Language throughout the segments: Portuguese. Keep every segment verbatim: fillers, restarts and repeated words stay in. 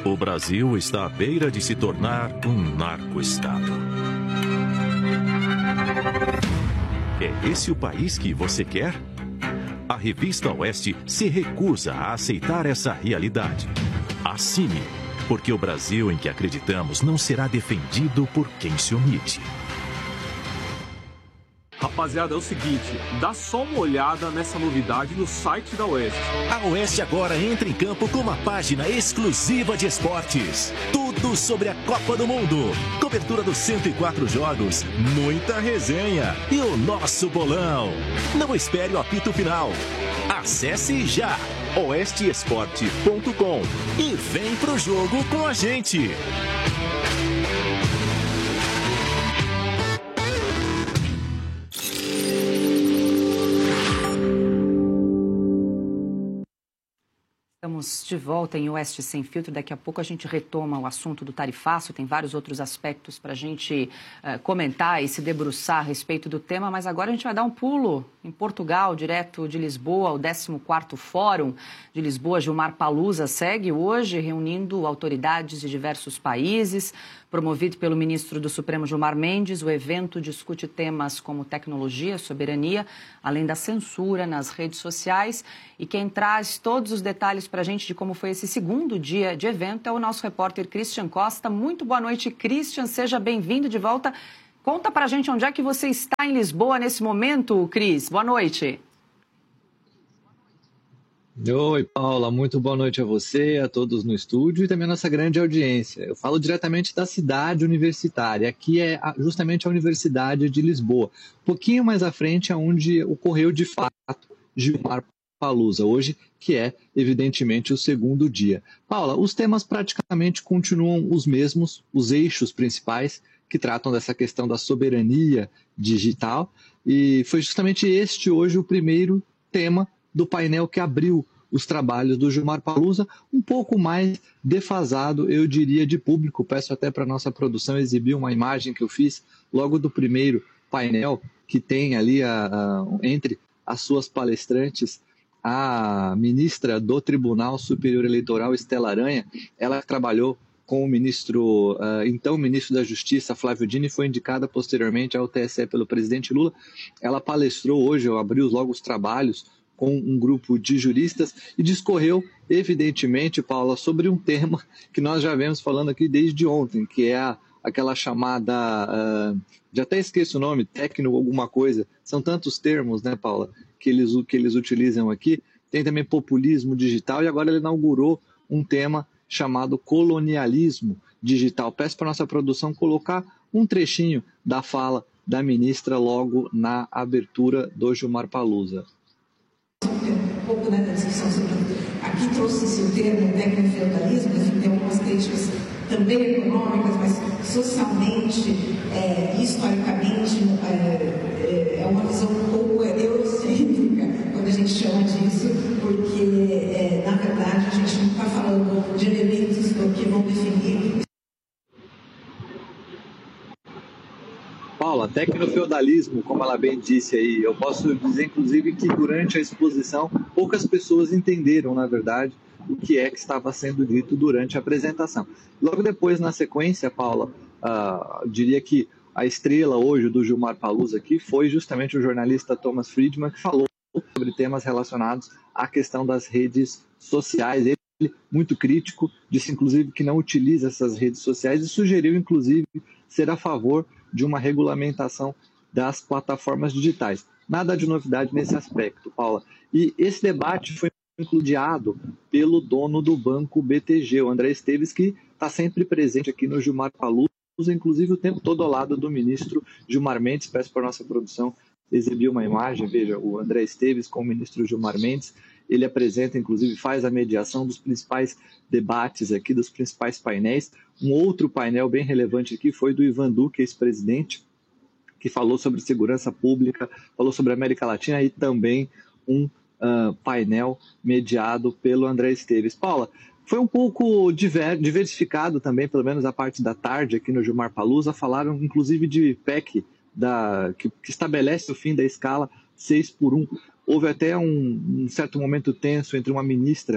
O Brasil está à beira de se tornar um narco-estado. É esse o país que você quer? A revista Oeste se recusa a aceitar essa realidade. Assine, porque o Brasil em que acreditamos não será defendido por quem se omite. Rapaziada, é o seguinte, dá só uma olhada nessa novidade no site da Oeste. A Oeste agora entra em campo com uma página exclusiva de esportes. Tudo sobre a Copa do Mundo. Cobertura dos cento e quatro jogos, muita resenha e o nosso bolão. Não espere o apito final. Acesse já oeste esporte ponto com e vem pro jogo com a gente. Estamos de volta em Oeste Sem Filtro. Daqui a pouco a gente retoma o assunto do tarifaço. Tem vários outros aspectos para a gente uh, comentar e se debruçar a respeito do tema. Mas agora a gente vai dar um pulo em Portugal, direto de Lisboa. O décimo quarto Fórum de Lisboa, Gilmar Palusa, segue hoje reunindo autoridades de diversos países. Promovido pelo ministro do Supremo Gilmar Mendes, o evento discute temas como tecnologia, soberania, além da censura nas redes sociais. E quem traz todos os detalhes para a gente de como foi esse segundo dia de evento é o nosso repórter Christian Costa. Muito boa noite, Christian. Seja bem-vindo de volta. Conta para a gente onde é que você está em Lisboa nesse momento, Cris. Boa noite. Oi, Paula, muito boa noite a você, a todos no estúdio e também a nossa grande audiência. Eu falo diretamente da cidade universitária, aqui é justamente a Universidade de Lisboa, um pouquinho mais à frente, onde ocorreu de fato Gilmar Palusa, hoje, que é evidentemente o segundo dia. Paula, os temas praticamente continuam os mesmos, os eixos principais que tratam dessa questão da soberania digital, e foi justamente este hoje o primeiro tema do painel que abriu os trabalhos do Gilmar Palusa, um pouco mais defasado, eu diria, de público. Peço até para a nossa produção exibir uma imagem que eu fiz logo do primeiro painel, que tem ali, a, a, entre as suas palestrantes, a ministra do Tribunal Superior Eleitoral, Estela Aranha. Ela trabalhou com o ministro, uh, então ministro da Justiça, Flávio Dino, e foi indicada posteriormente ao T S E pelo presidente Lula. Ela palestrou hoje, eu abri logo os trabalhos, com um grupo de juristas e discorreu, evidentemente, Paula, sobre um tema que nós já vemos falando aqui desde ontem, que é a, aquela chamada, uh, já até esqueço o nome, técnico alguma coisa, são tantos termos, né, Paula, que eles, que eles utilizam aqui. Tem também populismo digital e agora ele inaugurou um tema chamado colonialismo digital. Peço para a nossa produção colocar um trechinho da fala da ministra logo na abertura do Gilmar Palusa. Um pouco, né, da discussão sobre... Aqui trouxe-se o termo tecnofeudalismo, enfim, tem algumas críticas também econômicas, mas socialmente é, historicamente é, é uma visão um pouco eurocêntrica quando a gente chama disso, porque é, na verdade a gente não está falando de elementos que vão definir. Paula, tecnofeudalismo, como ela bem disse aí, eu posso dizer inclusive que durante a exposição poucas pessoas entenderam, na verdade, o que é que estava sendo dito durante a apresentação. Logo depois, na sequência, Paula, uh, diria que a estrela hoje do Gilmar Palusa aqui foi justamente o jornalista Thomas Friedman, que falou sobre temas relacionados à questão das redes sociais. Ele, muito crítico, disse inclusive que não utiliza essas redes sociais e sugeriu inclusive ser a favor de uma regulamentação das plataformas digitais. Nada de novidade nesse aspecto, Paula. E esse debate foi incluído pelo dono do banco B T G, o André Esteves, que está sempre presente aqui no Gilmar Palusa, inclusive o tempo todo ao lado do ministro Gilmar Mendes. Peço para a nossa produção exibir uma imagem, veja, o André Esteves com o ministro Gilmar Mendes. Ele apresenta, inclusive, faz a mediação dos principais debates aqui, dos principais painéis. Um outro painel bem relevante aqui foi do Ivan Duque, ex-presidente, que falou sobre segurança pública, falou sobre a América Latina, e também um uh, painel mediado pelo André Esteves. Paula, foi um pouco diver, diversificado também, pelo menos a parte da tarde aqui no Gilmar Palusa. Falaram, inclusive, de P E C, da, que, que estabelece o fim da escala seis por um. Houve até um, um certo momento tenso entre uma ministra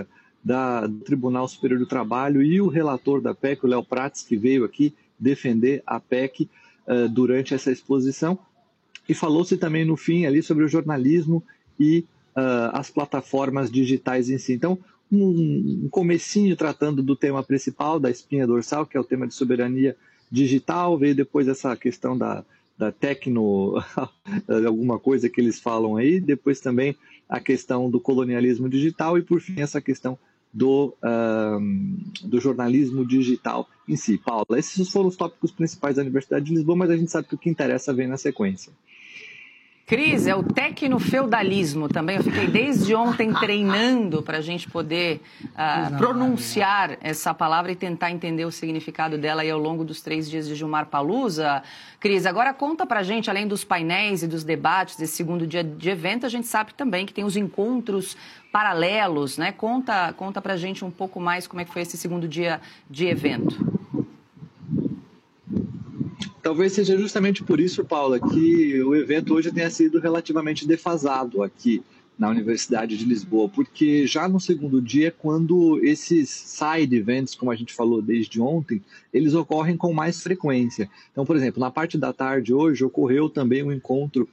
da, do Tribunal Superior do Trabalho e o relator da P E C, o Léo Prates, que veio aqui defender a P E C uh, durante essa exposição. E falou-se também no fim ali sobre o jornalismo e uh, as plataformas digitais em si. Então, um, um comecinho tratando do tema principal, da espinha dorsal, que é o tema de soberania digital, veio depois essa questão da, da tecno, alguma coisa que eles falam aí, depois também a questão do colonialismo digital e, por fim, essa questão do, um, do jornalismo digital em si. Paula, esses foram os tópicos principais da Universidade de Lisboa, mas a gente sabe que o que interessa vem na sequência. Cris, é o tecnofeudalismo também. Eu fiquei desde ontem treinando para a gente poder uh, pronunciar essa palavra e tentar entender o significado dela aí ao longo dos três dias de Gilmar Palusa. Cris, agora conta para a gente, além dos painéis e dos debates desse segundo dia de evento, a gente sabe também que tem os encontros paralelos, né? Conta, conta para a gente um pouco mais como é que foi esse segundo dia de evento. Talvez seja justamente por isso, Paula, que o evento hoje tenha sido relativamente defasado aqui na Universidade de Lisboa, porque já no segundo dia, quando esses side events, como a gente falou desde ontem, eles ocorrem com mais frequência. Então, por exemplo, na parte da tarde hoje ocorreu também um encontro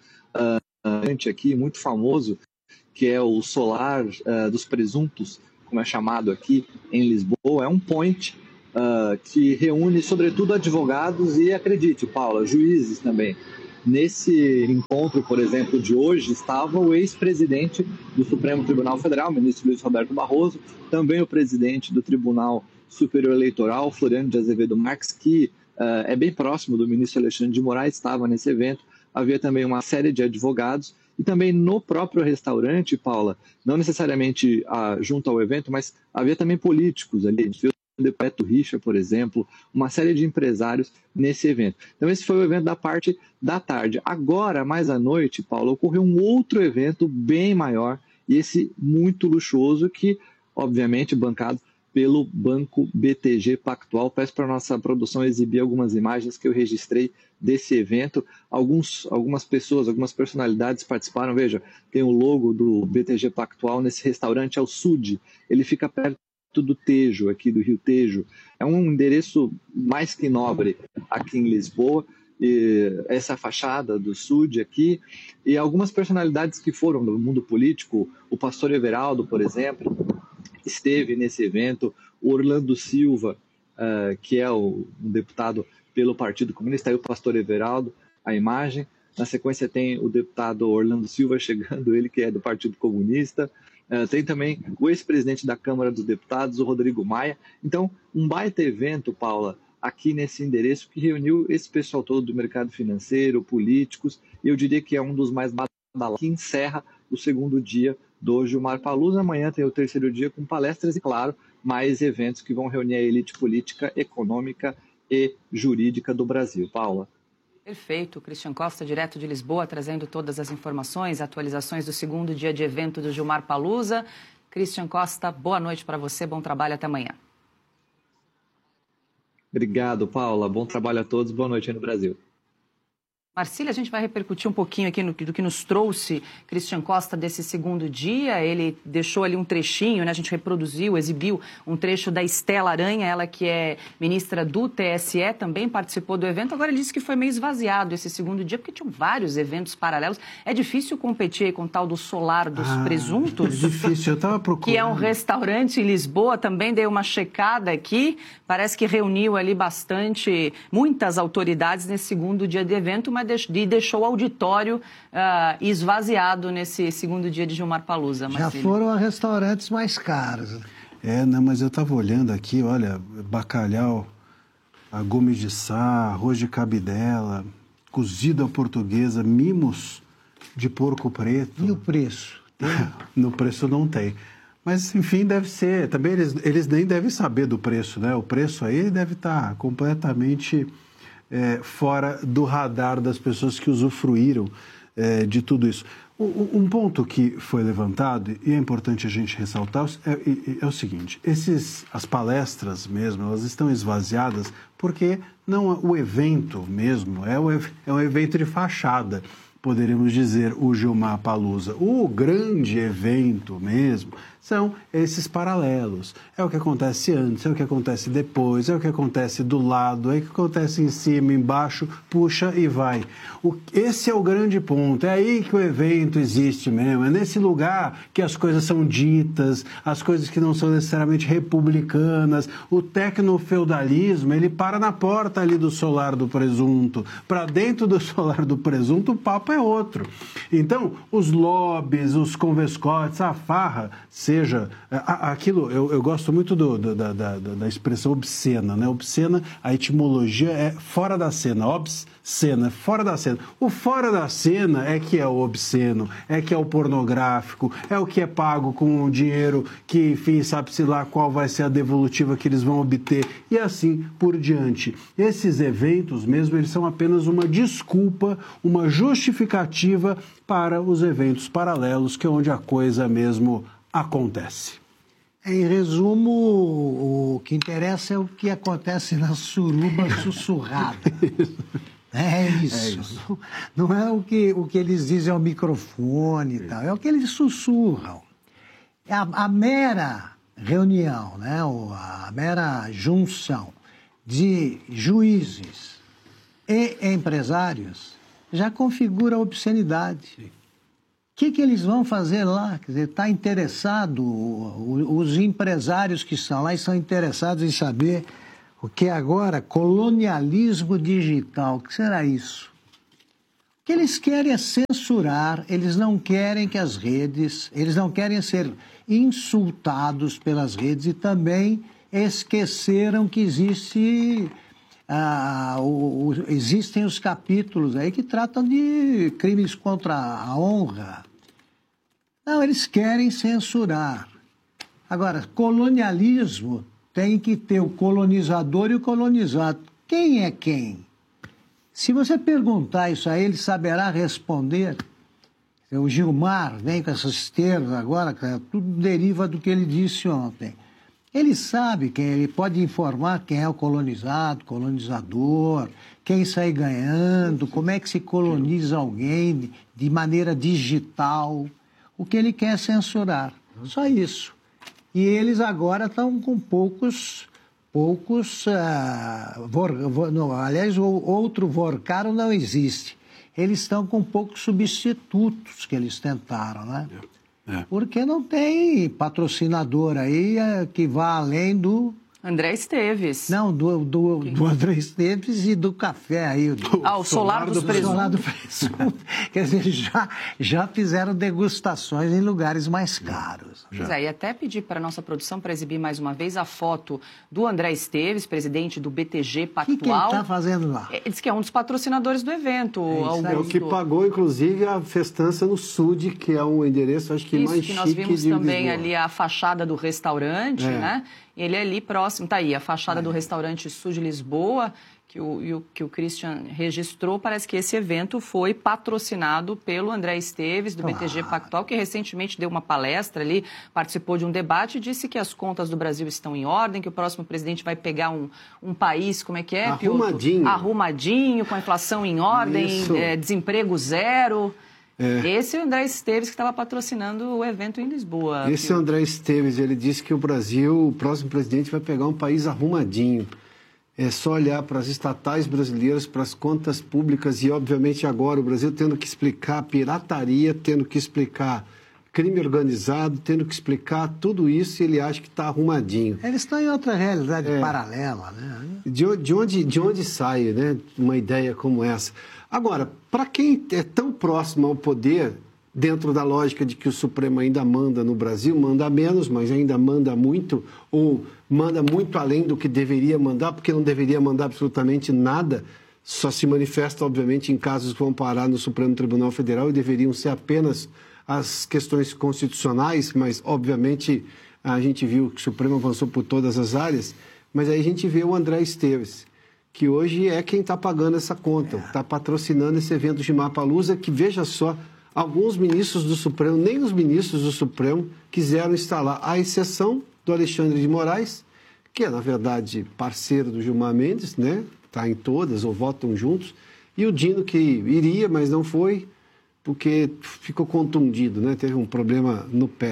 uh, aqui muito famoso, que é o Solar uh, dos Presuntos, como é chamado aqui em Lisboa. É um point Uh, que reúne, sobretudo, advogados e, acredite, Paula, juízes também. Nesse encontro, por exemplo, de hoje, estava o ex-presidente do Supremo Tribunal Federal, o ministro Luiz Roberto Barroso, também o presidente do Tribunal Superior Eleitoral, Floriano de Azevedo Marques, que uh, é bem próximo do ministro Alexandre de Moraes, estava nesse evento. Havia também uma série de advogados e também no próprio restaurante, Paula, não necessariamente uh, junto ao evento, mas havia também políticos ali, Beto Richa, por exemplo, uma série de empresários nesse evento. Então esse foi o evento da parte da tarde. Agora, mais à noite, Paulo, ocorreu um outro evento bem maior, e esse muito luxuoso, que, obviamente, bancado pelo Banco B T G Pactual. Peço para a nossa produção exibir algumas imagens que eu registrei desse evento. Alguns, algumas pessoas, algumas personalidades participaram. Veja, tem o logo do B T G Pactual nesse restaurante, é o Sud. Ele fica perto do Tejo, aqui do Rio Tejo. É um endereço mais que nobre aqui em Lisboa. E essa fachada do Sud aqui, e algumas personalidades que foram do mundo político, o pastor Everaldo, por exemplo, esteve nesse evento, o Orlando Silva, uh, que é o, um deputado pelo Partido Comunista, aí o pastor Everaldo, a imagem. Na sequência tem o deputado Orlando Silva chegando, ele que é do Partido Comunista. Uh, tem também o ex-presidente da Câmara dos Deputados, o Rodrigo Maia. Então, um baita evento, Paula, aqui nesse endereço, que reuniu esse pessoal todo do mercado financeiro, políticos, e eu diria que é um dos mais badalados, que encerra o segundo dia do Gilmar Palusa. Amanhã tem o terceiro dia com palestras e, claro, mais eventos que vão reunir a elite política, econômica e jurídica do Brasil. Paula. Perfeito. Christian Costa, direto de Lisboa, trazendo todas as informações, atualizações do segundo dia de evento do Gilmar Palusa. Christian Costa, boa noite para você, bom trabalho, até amanhã. Obrigado, Paula. Bom trabalho a todos, boa noite aí no Brasil. Marcília, a gente vai repercutir um pouquinho aqui no, do que nos trouxe Christian Costa desse segundo dia. Ele deixou ali um trechinho, né? A gente reproduziu, exibiu um trecho da Estela Aranha, ela que é ministra do T S E, também participou do evento. Agora ele disse que foi meio esvaziado esse segundo dia, porque tinham vários eventos paralelos. É difícil competir aí com o tal do Solar dos ah, Presuntos. É difícil, eu estava procurando. Que é um restaurante em Lisboa, também dei uma checada aqui. Parece que reuniu ali bastante, muitas autoridades nesse segundo dia de evento, mas e deixou o auditório uh, esvaziado nesse segundo dia de Gilmar Palusa. Já foram a restaurantes mais caros. É, não, mas eu estava olhando aqui, olha, bacalhau, a Gomes de Sá, arroz de cabidela, cozida portuguesa, mimos de porco preto. E o preço? No preço não tem. Mas, enfim, deve ser. Também eles, eles nem devem saber do preço, né? O preço aí deve estar completamente... É, fora do radar das pessoas que usufruíram é, de tudo isso. O, um ponto que foi levantado, e é importante a gente ressaltar, é, é, é o seguinte, esses, as palestras mesmo, elas estão esvaziadas porque não, o evento mesmo é, o, é um evento de fachada, poderíamos dizer, o Gilmar Palusa. O grande evento mesmo são esses paralelos. É o que acontece antes, é o que acontece depois, é o que acontece do lado, é o que acontece em cima, embaixo, puxa e vai. O, esse é o grande ponto, é aí que o evento existe mesmo, é nesse lugar que as coisas são ditas, as coisas que não são necessariamente republicanas. O tecnofeudalismo, ele para na porta ali do solar do presunto. Para dentro do solar do presunto, o papo é outro. Então, os lobbies, os convescotes, a farra, seja... Aquilo, eu, eu gosto muito do, do, da, da, da expressão obscena, né? Obscena, a etimologia é fora da cena, obscena, fora da cena. O fora da cena é que é o obsceno, é que é o pornográfico, é o que é pago com o dinheiro que, enfim, sabe-se lá qual vai ser a devolutiva que eles vão obter, e assim por diante. Esses eventos mesmo, eles são apenas uma desculpa, uma justificativa para os eventos paralelos, que é onde a coisa mesmo acontece. Em resumo, o que interessa é o que acontece na suruba sussurrada. É isso. É isso. Não, não é o que, o que eles dizem ao microfone e tal, é o que eles sussurram. A, a mera reunião, né, a mera junção de juízes e empresários já configura a obscenidade. Sim. O que, que eles vão fazer lá? Quer dizer, está interessado, os empresários que estão lá estão interessados em saber o que é agora colonialismo digital. O que será isso? O que eles querem é censurar, eles não querem que as redes, eles não querem ser insultados pelas redes e também esqueceram que existe, ah, o, o, existem os capítulos aí que tratam de crimes contra a honra. Não, eles querem censurar. Agora, colonialismo tem que ter o colonizador e o colonizado. Quem é quem? Se você perguntar isso a ele, saberá responder. O Gilmar vem com essas termos agora, tudo deriva do que ele disse ontem. Ele sabe quem, ele pode informar quem é o colonizado, colonizador, quem sai ganhando, como é que se coloniza alguém de maneira digital. O que ele quer é censurar, só isso. E eles agora estão com poucos, poucos, uh, vor, vor, não, aliás, o outro Vorcaro não existe. Eles estão com poucos substitutos que eles tentaram, né? É. É. Porque não tem patrocinador aí uh, que vá além do... André Esteves. Não, do, do, do André Esteves e do café aí. Do, ah, o Solar, solar dos Presuntos. Solar do Presunto. Quer dizer, já, já fizeram degustações em lugares mais caros. Pois é, e até pedir para a nossa produção para exibir mais uma vez a foto do André Esteves, presidente do B T G Pactual. O que, que ele está fazendo lá? Ele diz que é um dos patrocinadores do evento. É, é o que pagou, inclusive, a festança no Sud, que é um endereço, acho que Isso, mais que chique nós vimos de também Lisboa. Ali a fachada do restaurante, é. né? Ele é ali próximo, tá aí, a fachada é. do restaurante Sul de Lisboa, que o, o, que o Christian registrou. Parece que esse evento foi patrocinado pelo André Esteves, do ah. B T G Pactual, que recentemente deu uma palestra ali, participou de um debate e disse que as contas do Brasil estão em ordem, que o próximo presidente vai pegar um, um país, como é que é, Arrumadinho. Piotr? Arrumadinho, com a inflação em ordem, é, desemprego zero. É. Esse é o André Esteves que estava patrocinando o evento em Lisboa. Esse é o André Esteves, ele disse que o Brasil, o próximo presidente, vai pegar um país arrumadinho. É só olhar para as estatais brasileiras, para as contas públicas e, obviamente, agora o Brasil tendo que explicar pirataria, tendo que explicar crime organizado, tendo que explicar tudo isso, e ele acha que está arrumadinho. Eles estão em outra realidade é. paralela, né? De, de, onde, de onde sai, né, uma ideia como essa? Agora, para quem é tão próximo ao poder, dentro da lógica de que o Supremo ainda manda no Brasil, manda menos, mas ainda manda muito, ou manda muito além do que deveria mandar, porque não deveria mandar absolutamente nada, só se manifesta, obviamente, em casos que vão parar no Supremo Tribunal Federal e deveriam ser apenas as questões constitucionais, mas, obviamente, a gente viu que o Supremo avançou por todas as áreas, mas aí a gente vê o André Esteves, que hoje é quem está pagando essa conta, está patrocinando esse evento de Mapalooza, que, veja só, alguns ministros do Supremo, nem os ministros do Supremo quiseram estar lá, à exceção do Alexandre de Moraes, que é, na verdade, parceiro do Gilmar Mendes, né? Está em todas, ou votam juntos, e o Dino, que iria, mas não foi, porque ficou contundido, né? Teve um problema no pé.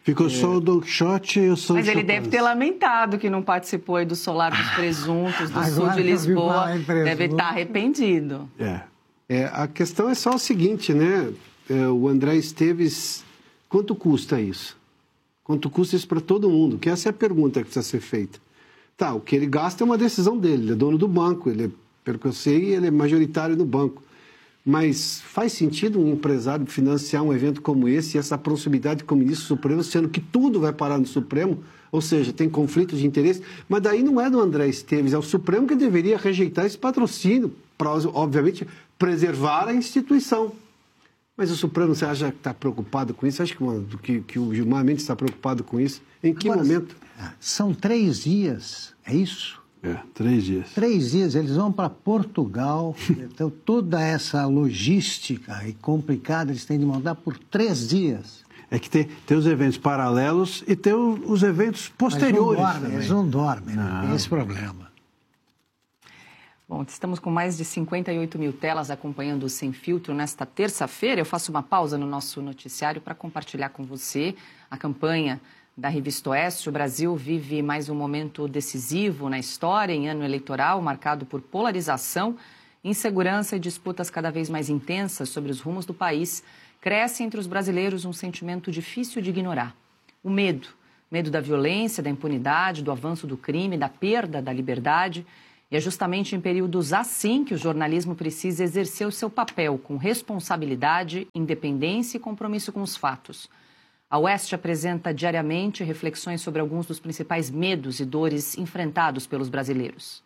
Ficou é... só o Don Quixote e o Sancho. Mas ele deve ter lamentado que não participou aí do Solar dos Presuntos, do sul de Lisboa. Deve estar arrependido. É. é. A questão é só o seguinte, né? É, o André Esteves, quanto custa isso? Quanto custa isso para todo mundo? Que essa é a pergunta que precisa ser feita. Tá, o que ele gasta é uma decisão dele, ele é dono do banco, ele é, pelo que eu sei, ele é majoritário no banco. Mas faz sentido um empresário financiar um evento como esse e essa proximidade com o ministro Supremo, sendo que tudo vai parar no Supremo, ou seja, tem conflito de interesse, mas daí não é do André Esteves, é o Supremo que deveria rejeitar esse patrocínio, para, obviamente, preservar a instituição. Mas o Supremo, você acha que está preocupado com isso? Acha que, que, que o Gilmar Mendes está preocupado com isso? Em que Agora, momento? São três dias, é isso? É, três dias. Três dias, eles vão para Portugal, então toda essa logística e complicada eles têm de montar por três dias. É que tem, tem os eventos paralelos e tem os eventos posteriores. Mas não dormem, eles não dormem, não. Tem esse problema. Bom, estamos com mais de cinquenta e oito mil telas acompanhando o Sem Filtro nesta terça-feira. Eu faço uma pausa no nosso noticiário para compartilhar com você a campanha da Revista Oeste. O Brasil vive mais um momento decisivo na história, em ano eleitoral, marcado por polarização, insegurança e disputas cada vez mais intensas sobre os rumos do país. Cresce entre os brasileiros um sentimento difícil de ignorar: o medo. Medo da violência, da impunidade, do avanço do crime, da perda da liberdade. E é justamente em períodos assim que o jornalismo precisa exercer o seu papel com responsabilidade, independência e compromisso com os fatos. A Oeste apresenta diariamente reflexões sobre alguns dos principais medos e dores enfrentados pelos brasileiros.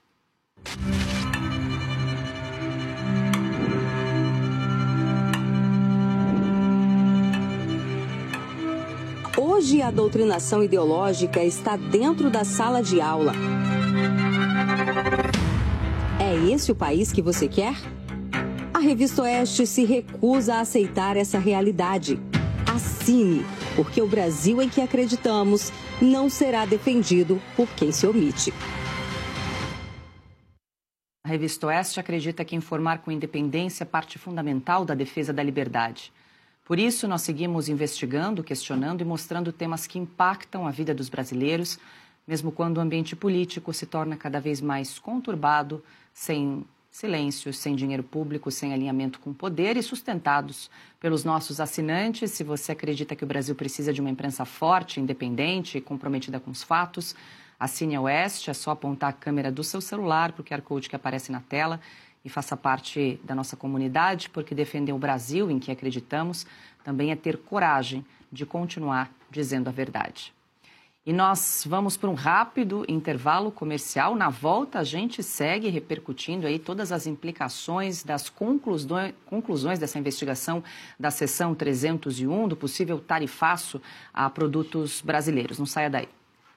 Hoje, a doutrinação ideológica está dentro da sala de aula. É esse o país que você quer? A Revista Oeste se recusa a aceitar essa realidade. Assine, porque o Brasil em que acreditamos não será defendido por quem se omite. A Revista Oeste acredita que informar com independência é parte fundamental da defesa da liberdade. Por isso, nós seguimos investigando, questionando e mostrando temas que impactam a vida dos brasileiros, mesmo quando o ambiente político se torna cada vez mais conturbado, sem silêncio, sem dinheiro público, sem alinhamento com o poder e sustentados pelos nossos assinantes. Se você acredita que o Brasil precisa de uma imprensa forte, independente e comprometida com os fatos, assine a Oeste. É só apontar a câmera do seu celular para o Q R Code que aparece na tela e faça parte da nossa comunidade, porque defender o Brasil em que acreditamos também é ter coragem de continuar dizendo a verdade. E nós vamos para um rápido intervalo comercial. Na volta, a gente segue repercutindo aí todas as implicações das conclusões, conclusões dessa investigação da seção trezentos e um, do possível tarifaço a produtos brasileiros. Não saia daí.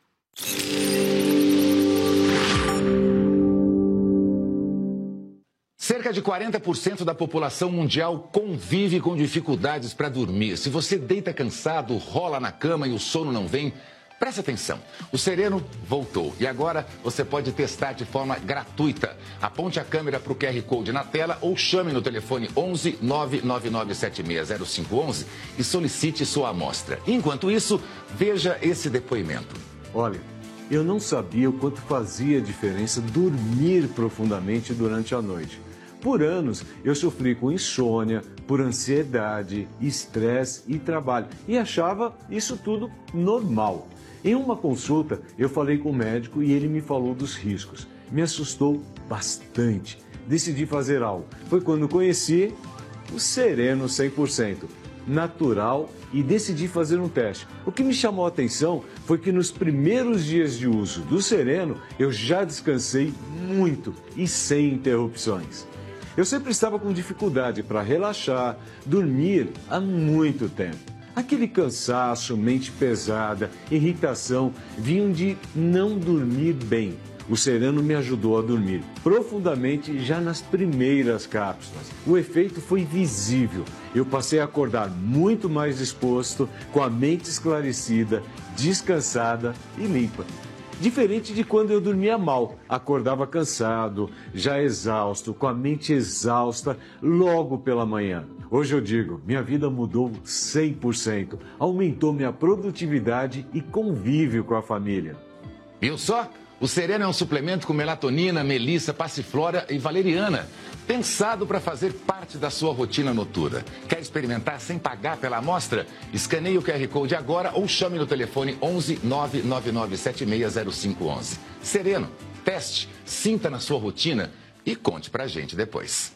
Cerca de quarenta por cento da população mundial convive com dificuldades para dormir. Se você deita cansado, rola na cama e o sono não vem, preste atenção, o Sereno voltou e agora você pode testar de forma gratuita. Aponte a câmera para o Q R Code na tela ou chame no telefone onze, nove nove nove sete seis zero cinco um um e solicite sua amostra. Enquanto isso, veja esse depoimento. Olha, eu não sabia o quanto fazia diferença dormir profundamente durante a noite. Por anos, eu sofri com insônia, por ansiedade, estresse e trabalho e achava isso tudo normal. Em uma consulta, eu falei com o médico e ele me falou dos riscos. Me assustou bastante. Decidi fazer algo. Foi quando conheci o Sereno cem por cento, natural, e decidi fazer um teste. O que me chamou a atenção foi que nos primeiros dias de uso do Sereno, eu já descansei muito e sem interrupções. Eu sempre estava com dificuldade para relaxar, dormir há muito tempo. Aquele cansaço, mente pesada, irritação, vinham de não dormir bem. O Sereno me ajudou a dormir profundamente já nas primeiras cápsulas. O efeito foi visível. Eu passei a acordar muito mais disposto, com a mente esclarecida, descansada e limpa. Diferente de quando eu dormia mal, acordava cansado, já exausto, com a mente exausta logo pela manhã. Hoje eu digo, minha vida mudou cem por cento, aumentou minha produtividade e convívio com a família. Viu só? O Sereno é um suplemento com melatonina, melissa, passiflora e valeriana, pensado para fazer parte da sua rotina noturna. Quer experimentar sem pagar pela amostra? Escaneie o Q R Code agora ou chame no telefone onze nove nove nove sete seis zero cinco um um. Sereno, teste, sinta na sua rotina e conte pra gente depois.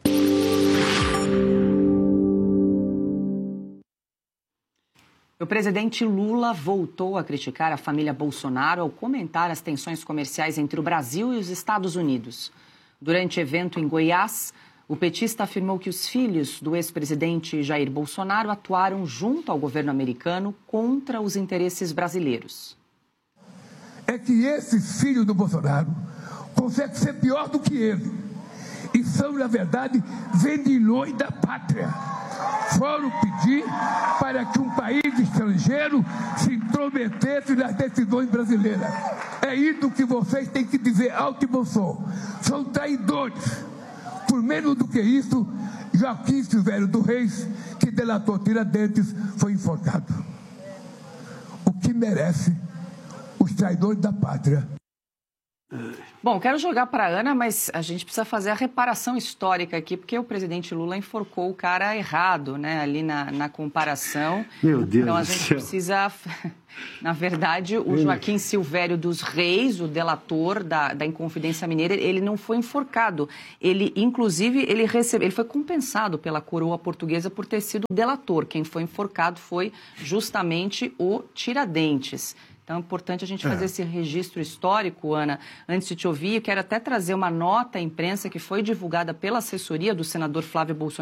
O presidente Lula voltou a criticar a família Bolsonaro ao comentar as tensões comerciais entre o Brasil e os Estados Unidos. Durante evento em Goiás, o petista afirmou que os filhos do ex-presidente Jair Bolsonaro atuaram junto ao governo americano contra os interesses brasileiros. É que esses filhos do Bolsonaro conseguem ser pior do que ele. E são, na verdade, vendilhões da pátria. Foram pedir para que um país estrangeiro se intrometesse nas decisões brasileiras. É isso que vocês têm que dizer alto e bom som. São traidores. Por menos do que isso, Joaquim Silvério do Reis, que delatou Tiradentes, foi enforcado. O que merece os traidores da pátria. Bom, quero jogar para a Ana, mas a gente precisa fazer a reparação histórica aqui, porque o presidente Lula enforcou o cara errado, né, ali na, na comparação. Meu Deus Então a do gente céu. precisa... Na verdade, o Joaquim Silvério dos Reis, o delator da, da Inconfidência Mineira, ele não foi enforcado. Ele, inclusive, ele, recebe, ele foi compensado pela coroa portuguesa por ter sido delator. Quem foi enforcado foi justamente o Tiradentes. Então, é importante a gente fazer é. esse registro histórico, Ana. Antes de te ouvir, eu quero até trazer uma nota à imprensa que foi divulgada pela assessoria do senador Flávio Bolsonaro.